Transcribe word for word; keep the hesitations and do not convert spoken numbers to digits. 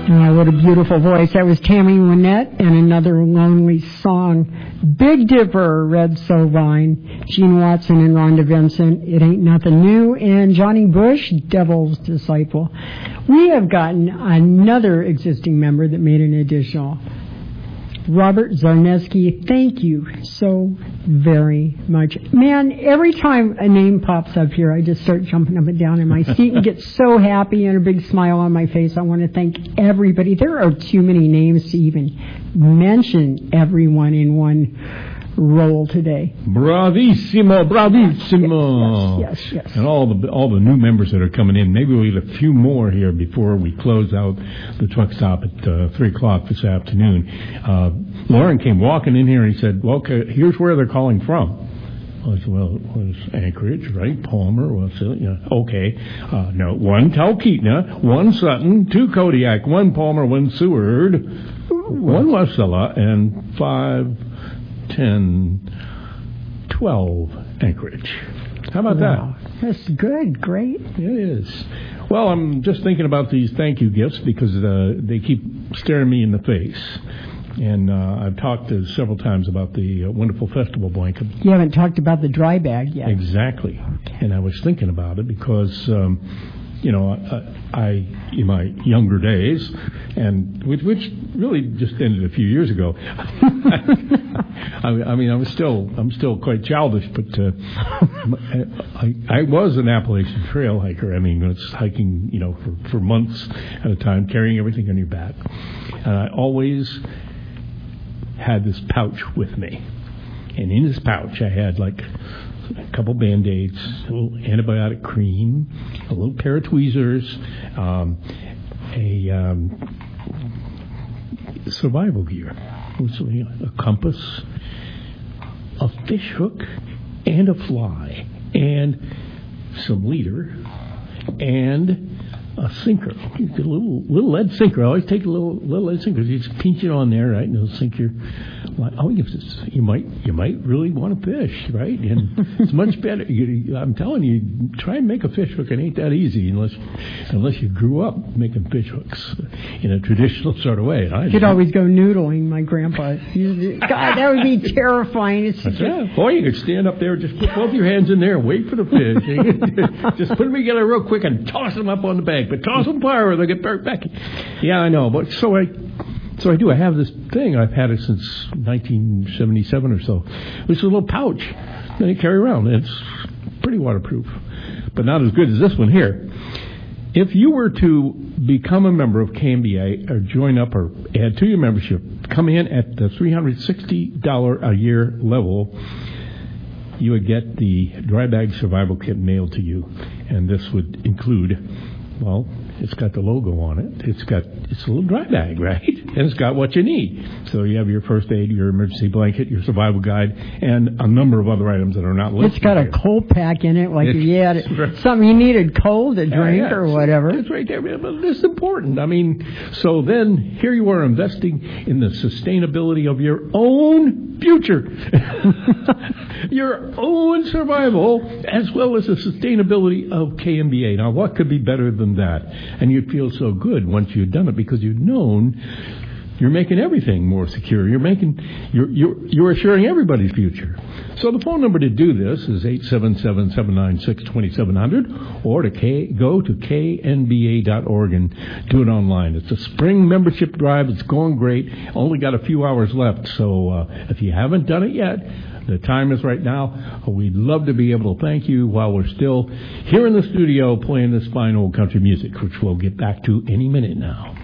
Oh, what a beautiful voice. That was Tammy Wynette and Another Lonely Song. Big Dipper, Red Sovine, Gene Watson and Rhonda Vincent, It Ain't Nothing New, and Johnny Bush, Devil's Disciple. We have gotten another existing member that made an additional. Robert Zarneski, thank you so very much. Man, every time a name pops up here, I just start jumping up and down in my seat and get so happy and a big smile on my face. I want to thank everybody. There are too many names to even mention everyone in one role today. Bravissimo, bravissimo. Yes, yes, yes, yes. And all the all the new members that are coming in. Maybe we'll get a few more here before we close out the truck stop at uh, three o'clock this afternoon. Uh, Lauren came walking in here and he said, well, okay, here's where they're calling from. I said, well, it was Anchorage, right? Palmer, well, so, yeah, okay. Uh, no, one Talkeetna, one Sutton, two Kodiak, one Palmer, one Seward, one Wasilla, and five, ten, twelve Anchorage. How about wow. that? That's good. Great. It is. Well, I'm just thinking about these thank you gifts because uh, they keep staring me in the face. And uh, I've talked uh, several times about the uh, wonderful festival blanket. You haven't talked about the dry bag yet. Exactly. Okay. And I was thinking about it because, um, you know, I, I, in my younger days, and which, which really just ended a few years ago. I, I mean, I'm still, I'm still quite childish, but uh, I, I was an Appalachian Trail hiker. I mean, it's hiking, you know, for, for months at a time, carrying everything on your back. And I always had this pouch with me. And in this pouch, I had like a couple Band-Aids, a little antibiotic cream, a little pair of tweezers, um, a um, survival gear, a compass, a fish hook, and a fly, and some leader, and a sinker, a little little lead sinker. I always take a little little lead sinker. You just pinch it on there, right, and it'll sink your. Oh, you might you might really want to fish, right? And it's much better. You, I'm telling you, try and make a fish hook. It ain't that easy unless unless you grew up making fish hooks in a traditional sort of way. I could always go noodling. My grandpa. God, that would be terrifying. It's just, yeah. Boy, you could stand up there, just put both your hands in there, and wait for the fish. Just put them together real quick and toss them up on the bank. But toss them far or they'll get burnt back. Yeah, I know. But so I, so I do. I have this thing. I've had it since nineteen seventy-seven or so. It's a little pouch that I carry around. It's pretty waterproof, but not as good as this one here. If you were to become a member of K M B A or join up or add to your membership, come in at the three hundred sixty dollars a year level, you would get the dry bag survival kit mailed to you, and this would include. Well, it's got the logo on it. It's got it's a little dry bag, right? And it's got what you need. So you have your first aid, your emergency blanket, your survival guide, and a number of other items that are not listed. It's got here. a cold pack in it, like it's, you had right. something you needed cold to drink yeah, yeah, or whatever. It's right there, but it's important. I mean, so then here you are investing in the sustainability of your own future, your own survival, as well as the sustainability of K M B A. Now, what could be better than that? And you'd feel so good once you'd done it because you'd known you're making everything more secure. You're making you're you're, you're assuring everybody's future. So the phone number to do this is eight seven seven, seven nine six, two seven zero zero or to K, go to K N B A dot org and do it online. It's a spring membership drive. It's going great. Only got a few hours left. So uh, if you haven't done it yet, the time is right now. We'd love to be able to thank you while we're still here in the studio playing this fine old country music, which we'll get back to any minute now.